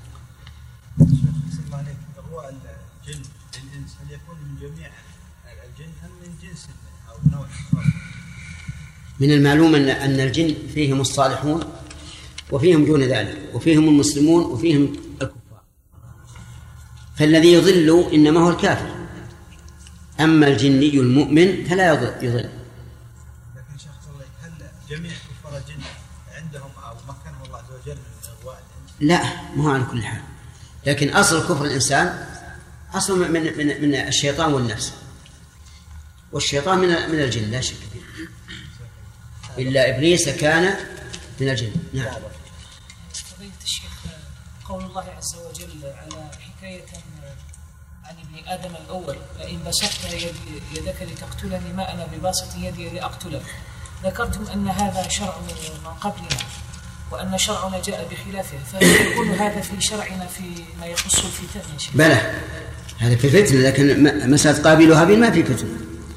هو الجن الإنس هل يكون من جميع الجن أم من جنس أو نوع آخر؟ من المعلوم أن الجن فيهم الصالحون وفيهم دون ذلك، وفيهم المسلمون وفيهم الكفار، فالذي يضل إنما هو الكافر، أما الجني المؤمن فلا يضل. لكن شيخ الله هل جميع كفار الجن عندهم أو مكنهم الله عز وجل من أغواء الإنس؟ لا، ما هو على كل حال، لكن أصل كفر الإنسان أصل من من من الشيطان والنفس، والشيطان من من الجن لا شك فيه، إلا إبليس كان من الجن. نعم. فضيلة الشيخ، قول الله عز وجل على حكاية عن ابن آدم الأول فإن بسطت يدك لتقتلني ما أنا بباسط يدي لأقتلك، ذكرتم أن هذا شرع من قبلنا وأن شرعنا جاء بخلافه، فيكون هذا في شرعنا فيما يخص الفتن يا شيخ؟ بلى، هذا في فتنة، لكن مسألة قابل وهابيل ما في فتنة.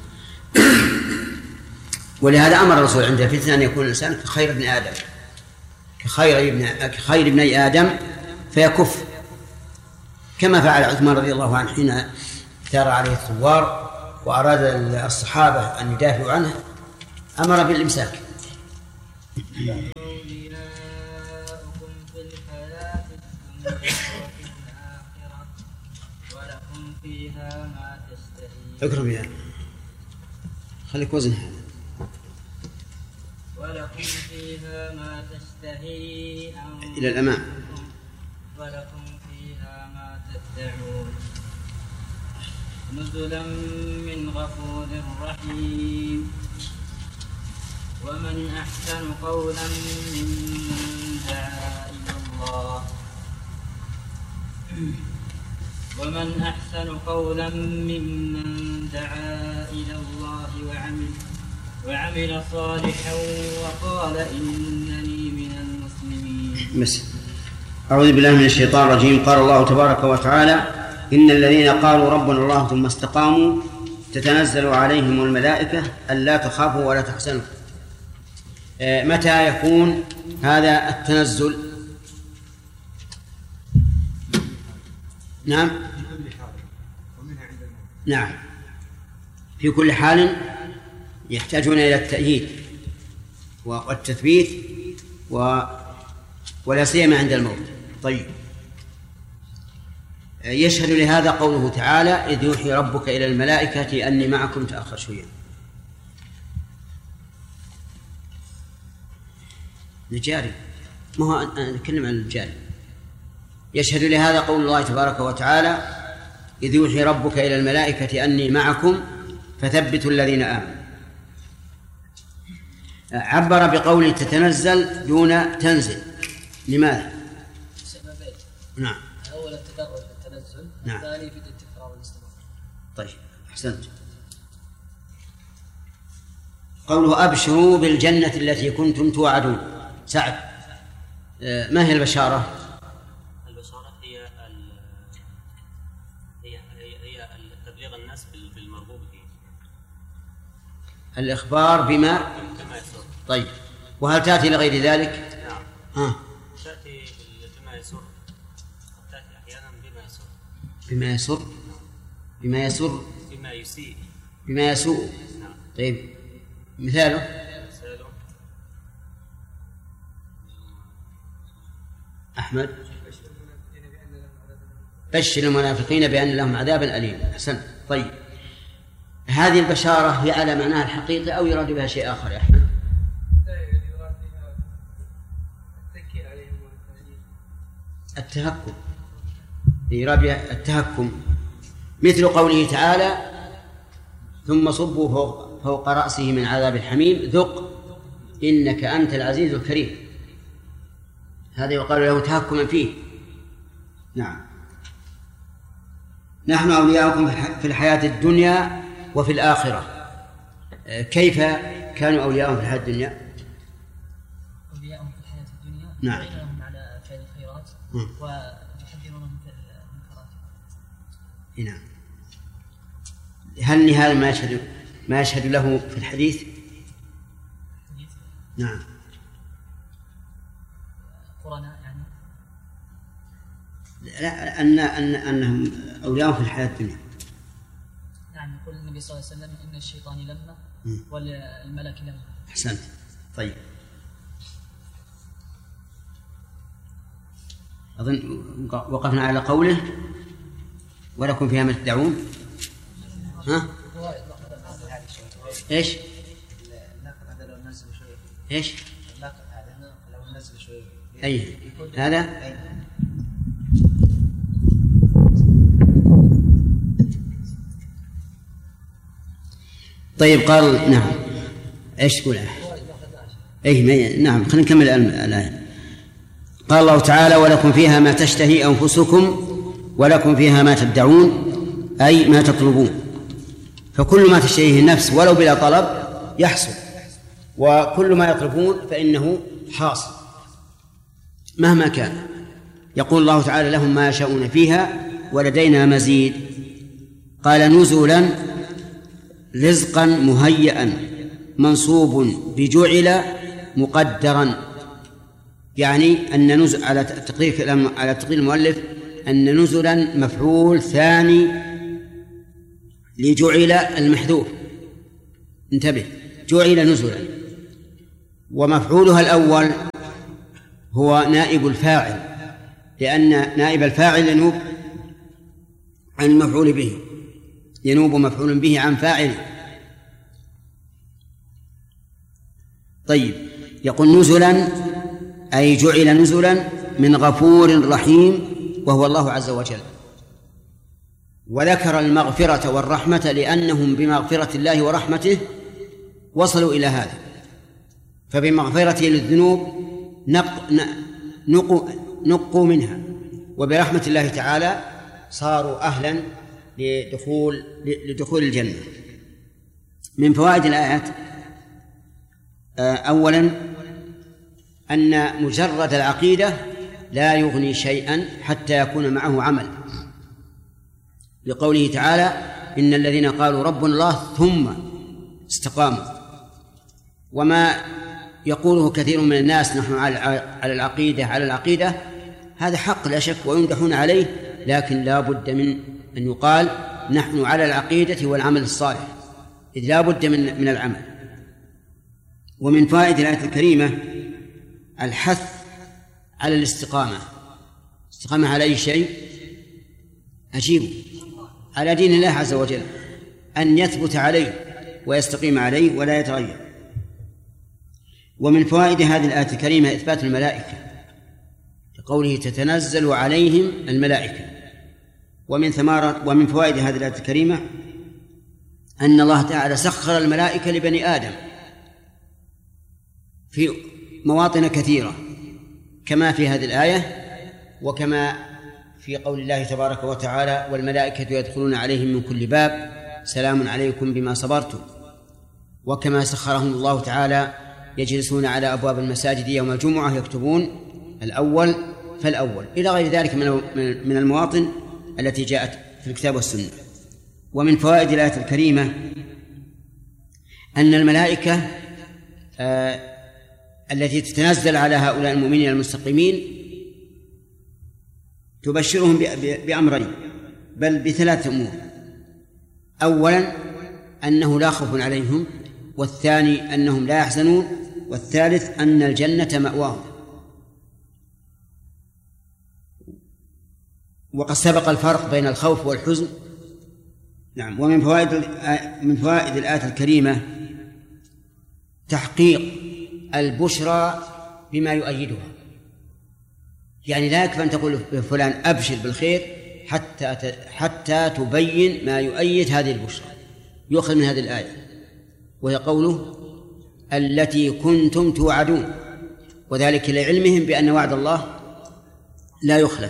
ولهذا أمر الرسول عند الفتنة أن يكون الإنسان كخير ابن آدم، كخير ابن كخير ابني آدم فيكف، كما فعل عثمان رضي الله عنه حين ثار عليه الثوار وأراد الصحابة أن يدافعوا عنه أمر بالإمساك. اكرم يا خليك وزن هذا. ولكم فيها ما تشتهي أنفسكم إلى الأمام. ولكم فيها ما تدعون نزلا من غفور رحيم. ومن أحسن قولا ممن دعا إلى الله ومن أحسن قولا ممن دعا إلى الله وعمل وعمل صالحا وقال إنني من المسلمين. بس. أعوذ بالله من الشيطان الرجيم. قال الله تبارك وتعالى: إن الذين قالوا ربنا الله ثم استقاموا تتنزل عليهم الملائكة ألا تخافوا ولا تحزنوا. آه متى يكون هذا التنزل؟ نعم نعم في كل حال يحتاجون إلى التأييد والتثبيت و... ولا سيما عند الموت. طيب، يشهد لهذا قوله تعالى: إذ يوحي ربك إلى الملائكة أني معكم. تأخر شوية الجاري، ما هو أنا أتكلم عن الجاري. يشهد لهذا قول الله تبارك وتعالى: إذ يوحي ربك إلى الملائكة أني معكم فثبتوا الذين آمنوا. عبر بقوله تتنزل دون تنزل. لماذا؟ سببين. نعم. أول التكرر في التنزل، نعم. الثاني في التكرار والاستمرار. طيب، أحسنت. قوله أبشروا بالجنة التي كنتم توعدون. سعد، ما هي البشارة؟ البشارة هي هي هي تبليغ الناس بالمرغوب فيه. الإخبار بما بما يسر. طيب، وهل تأتي لغير ذلك؟ نعم. ها. تأتي بما يسر، تأتي أحيانا بما يسر. بما يسر، بما يسر، بما يسيء، بما يسوء. نعم. طيب، مثاله؟ مثاله أحمد: بشر المنافقين بأن لهم عذابا أليما. أحسن. طيب، هذه البشارة هي على معناها الحقيقي أو يراد بها شيء آخر يا أحمد؟ التهكم، يراد بها التهكم، مثل قوله تعالى: ثم صبوا فوق, فوق رأسه من عذاب الحميم ذق إنك أنت العزيز الكريم. هذا يقال له تهكما فيه. نعم. نحن أولياؤكم في الحياة الدنيا وفي الآخرة. كيف كانوا أولياؤهم في الحياة الدنيا؟ أولياؤهم في الحياة الدنيا نعم. يعينونهم على فعل الخيرات ويحذرونهم من المنكرات. نعم. هل هذا ما يشهد ما يشهد له في الحديث؟ نعم. قرناء يعني؟ لا، أن أن أنهم أولياءهم في الحياة الدنيا. نعم. يقول النبي صلى الله عليه وسلم: إن الشيطان لما والملك لما. أحسنت. طيب، أظن وقفنا على قوله: ولكم فيها ما تدعون. ها؟ إيش؟ إيش؟ أي هذا؟ طيب، قال نعم. إيش تقول؟ أي نعم. خلينا نكمل الآية. قال الله تعالى: ولكم فيها ما تشتهي أنفسكم ولكم فيها ما تدعون، أي ما تطلبون. فكل ما تشتهيه النفس ولو بلا طلب يحصل، وكل ما يطلبون فإنه حاصل مهما كان. يقول الله تعالى: لهم ما يشاءون فيها ولدينا مزيد. قال: نزلا رزقا مهيئا منصوب بجعل مقدرا، يعني أن نزل على تقدير على تقدير المؤلف أن نزلا مفعول ثاني لجعل المحذوف، انتبه، جعل نزلا، ومفعولها الأول هو نائب الفاعل، لأن نائب الفاعل ينوب عن المفعول به، ينوب مفعول به عن فاعله. طيب، يقول نزلا أي جعل نزلا من غفور رحيم وهو الله عز وجل. وذكر المغفرة والرحمة لأنهم بمغفرة الله ورحمته وصلوا إلى هذا، فبمغفرته للذنوب نق... نقوا نقوا منها، وبرحمة الله تعالى صاروا أهلا لدخول لدخول الجنة. من فوائد الآيات أولا أن مجرد العقيدة لا يغني شيئا حتى يكون معه عمل، لقوله تعالى إن الذين قالوا ربنا الله ثم استقاموا. وما يقوله كثير من الناس نحن على العقيدة على العقيدة هذا حق لا شك ويمدحون عليه، لكن لا بد من أن يقال نحن على العقيدة والعمل الصالح، إذ لا بد من من العمل. ومن فوائد الآية الكريمة الحث على الاستقامة. استقامة على أي شيء؟ أجيبه، على دين الله عز وجل، أن يثبت عليه ويستقيم عليه ولا يتغير. ومن فوائد هذه الآية الكريمة إثبات الملائكة، لقوله تتنزل عليهم الملائكة. ومن ثمار ومن فوائد هذه الآية الكريمة أن الله تعالى سخر الملائكة لبني آدم في مواطن كثيرة، كما في هذه الآية وكما في قول الله تبارك وتعالى والملائكة يدخلون عليهم من كل باب سلام عليكم بما صبرتم، وكما سخرهم الله تعالى يجلسون على أبواب المساجد يوم الجمعة يكتبون الأول فالأول، إلى غير ذلك من المواطن التي جاءت في الكتاب والسنة. ومن فوائد الآية الكريمة أن الملائكة آه التي تتنزل على هؤلاء المؤمنين المستقيمين تبشرهم بأمرين، بل بثلاث أمور: أولا أنه لا خوف عليهم، والثاني أنهم لا يحزنون، والثالث أن الجنة مأواهم. وقد سبق الفرق بين الخوف والحزن. نعم. ومن فوائد من فوائد الآية الكريمة تحقيق البشرى بما يؤيدها، يعني لا يكفي أن تقول فلان أبشر بالخير حتى حتى تبين ما يؤيد هذه البشرى. يؤخذ من هذه الآية وهي قوله التي كنتم توعدون، وذلك لعلمهم بأن وعد الله لا يخلف.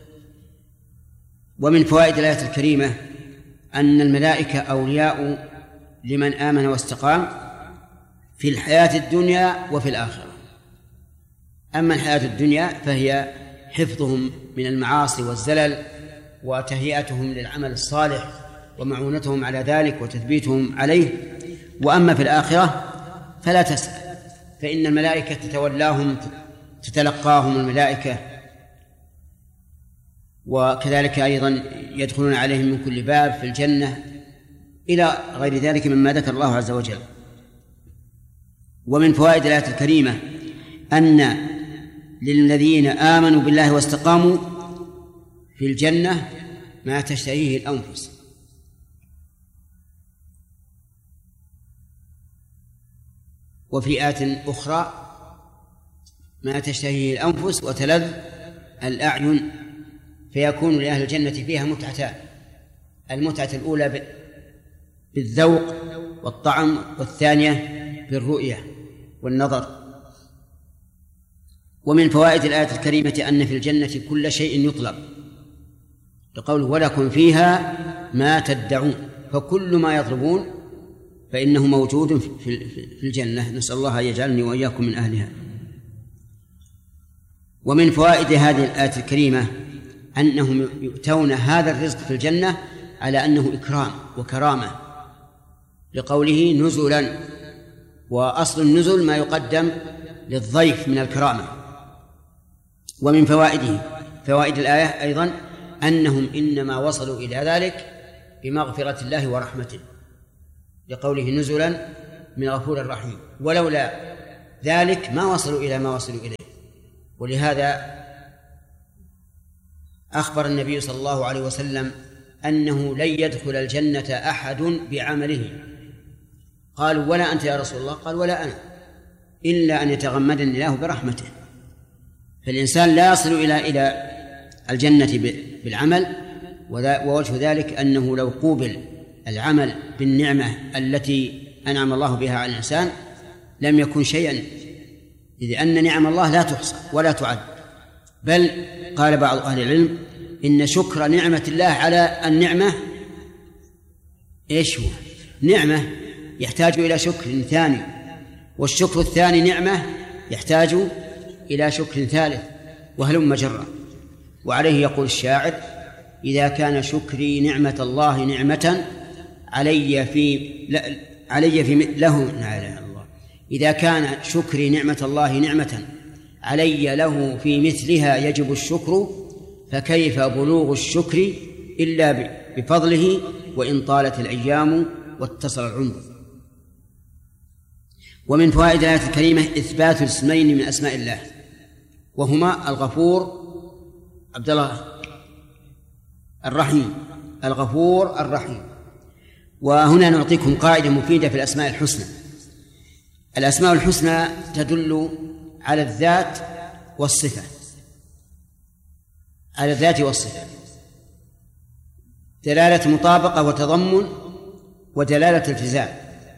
ومن فوائد الآية الكريمة أن الملائكة أولياء لمن آمن واستقام في الحياة الدنيا وفي الآخرة. أما الحياة الدنيا فهي حفظهم من المعاصي والزلل وتهيئتهم للعمل الصالح ومعونتهم على ذلك وتثبيتهم عليه. وأما في الآخرة فلا تسأل، فإن الملائكة تتولاهم تتلقاهم الملائكة، وكذلك أيضا يدخلون عليهم من كل باب في الجنة إلى غير ذلك مما ذكر الله عز وجل. ومن فوائد الآية الكريمة أن للذين آمنوا بالله واستقاموا في الجنة ما تشتهيه الأنفس. وفي آية أخرى ما تشتهيه الأنفس وتلذ الأعين، فيكون لأهل الجنة فيها متعتان: المتعة الأولى بالذوق والطعم، والثانية بالرؤية والنظر. ومن فوائد الآية الكريمة أن في الجنة كل شيء يطلب، لقوله ولكم فيها ما تدعون، فكل ما يطلبون فإنه موجود في الجنة. نسأل الله أن يجعلني وإياكم من أهلها. ومن فوائد هذه الآية الكريمة أنهم يؤتون هذا الرزق في الجنة على أنه إكرام وكرامة، لقوله نزلا، وأصل النزل ما يقدم للضيف من الكرامة. ومن فوائده فوائد الآية أيضا أنهم إنما وصلوا إلى ذلك بمغفرة الله ورحمته، لقوله نزلا من غفور رحيم، ولولا ذلك ما وصلوا إلى ما وصلوا إليه. ولهذا أخبر النبي صلى الله عليه وسلم أنه لن يدخل الجنة أحد بعمله. قالوا ولا أنت يا رسول الله؟ قال ولا أنا، إلا أن يتغمدني الله برحمته. فالإنسان لا يصل إلى إلى الجنة بالعمل، ووجه ذلك أنه لو قوبل العمل بالنعمة التي أنعم الله بها على الإنسان لم يكن شيئا، إذ أن نعم الله لا تحصى ولا تعد. بل قال بعض أهل العلم إن شكر نعمة الله على النعمة إيش هو؟ نعمة يحتاج إلى شكر ثاني، والشكر الثاني نعمة يحتاج إلى شكر ثالث، وهلم جرا. وعليه يقول الشاعر: إذا كان شكري نعمة الله نعمة علي في علي في له لا إله إلا الله إذا كان شكري نعمة الله نعمة علي له في مثلها يجب الشكر، فكيف بلوغ الشكر إلا بفضله وإن طالت الأيام واتصل العمر. ومن فوائد الآية الكريمة إثبات اسمين من أسماء الله، وهما الغفور عبد الله الرحيم، الغفور الرحيم. وهنا نعطيكم قاعدة مفيدة في الأسماء الحسنى. الأسماء الحسنى تدل على الذات والصفة، على الذات والصفة، دلالة مطابقة وتضمن ودلالة التزام.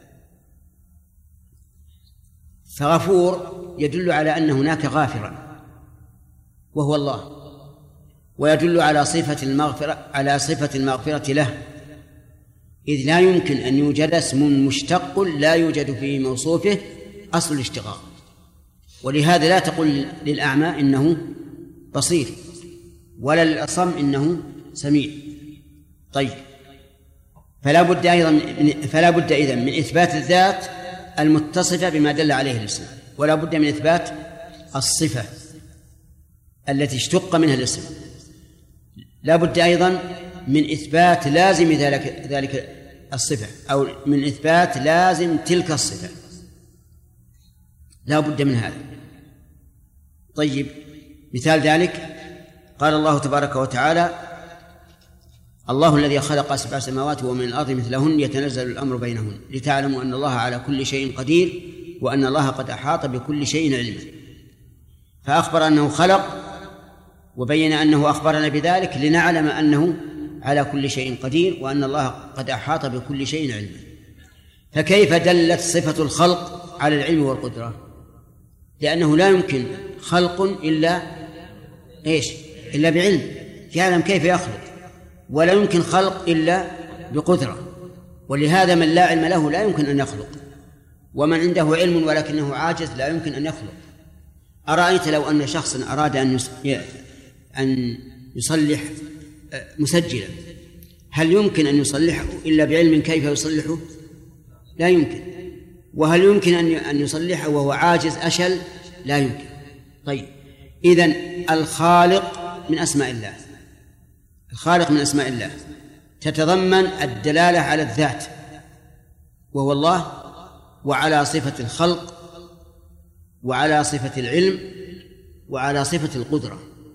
فغفور يدل على أن هناك غافرا وهو الله، ويدل على صفة المغفرة على صفة المغفرة له، إذ لا يمكن أن يوجد اسم مشتق لا يوجد في موصوفه أصل الاشتقاق. ولهذا لا تقل للأعمى إنه بصير، ولا للأصم إنه سميع. طيب، فلا بد أيضا فلا بد إذن من إثبات الذات المتصفة بما دل عليه الاسم، ولا بد من إثبات الصفة التي اشتق منها الاسم. لا بد أيضا من إثبات لازم ذلك ذلك الصفة، أو من إثبات لازم تلك الصفة، لا بد من هذا. طيب، مثال ذلك قال الله تبارك وتعالى: الله الذي خلق سبع سماوات ومن الأرض مثلهن يتنزل الأمر بينهن لتعلموا أن الله على كل شيء قدير وأن الله قد أحاط بكل شيء علما. فأخبر أنه خلق، وبين أنه أخبرنا بذلك لنعلم أنه على كل شيء قدير وأن الله قد أحاط بكل شيء علما. فكيف دلت صفة الخلق على العلم والقدرة؟ لأنه لا يمكن خلق إلا إيش؟ إلا بعلم، يعلم كيف يخلق، ولا يمكن خلق إلا بقدرة. ولهذا من لا علم له لا يمكن أن يخلق، ومن عنده علم ولكنه عاجز لا يمكن أن يخلق. أرأيت لو أن شخصا أراد أن أن يصلح مسجلا، هل يمكن أن يصلحه إلا بعلم كيف يصلحه؟ لا يمكن. وهل يمكن أن يصلحه وهو عاجز أشل؟ لا يمكن. طيب، إذن الخالق من أسماء الله، الخالق من أسماء الله تتضمن الدلالة على الذات وهو الله، وعلى صفة الخلق، وعلى صفة العلم، وعلى صفة القدرة.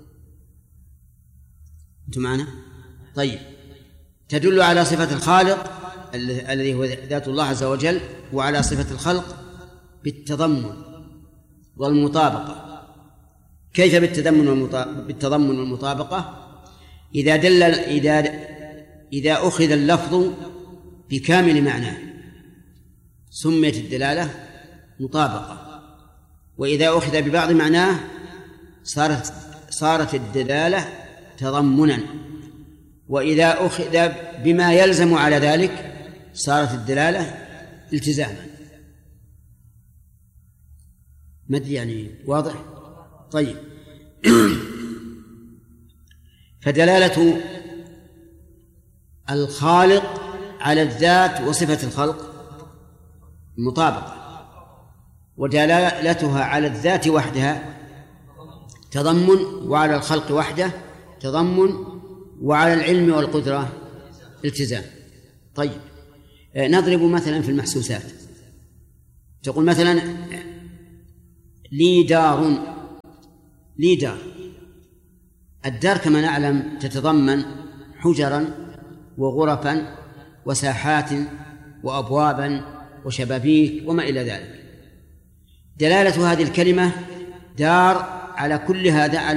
أنتم معنا؟ طيب، تدل على صفة الخالق الذي هو ذات الله عز وجل، وعلى صفة الخلق بالتضمن والمطابقة. كيف بالتضمن بالتضمن والمطابقة؟ إذا دل إذا إذا أخذ اللفظ بكامل معناه سميت الدلالة مطابقة، وإذا أخذ ببعض معناه صارت صارت الدلالة تضمنا، وإذا أخذ بما يلزم على ذلك صارت الدلالة التزاما. ما أدري يعني واضح؟ طيب، فدلالة الخالق على الذات وصفة الخلق مطابقة، ودلالتها على الذات وحدها تضمن، وعلى الخلق وحده تضمن، وعلى العلم والقدرة التزام. طيب نضرب مثلا في المحسوسات، تقول مثلا لي دار، لي دار. الدار كما نعلم تتضمن حجرا وغرفا وساحات وأبوابا وشبابيك وما إلى ذلك. دلالة هذه الكلمة دار على كل هذا، على